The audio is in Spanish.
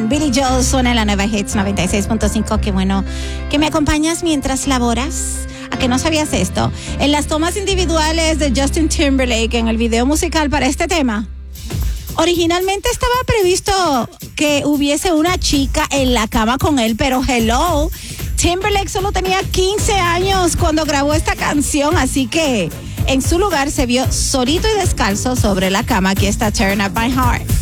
Woman. Billy Joel suena en la nueva Hits 96.5. Qué bueno que me acompañas mientras laboras. ¿A que no sabías esto? En las tomas individuales de Justin Timberlake en el video musical para este tema, originalmente estaba previsto que hubiese una chica en la cama con él, pero hello, Timberlake solo tenía 15 años cuando grabó esta canción, así que en su lugar se vio solito y descalzo sobre la cama. Aquí está Turn Up My Heart.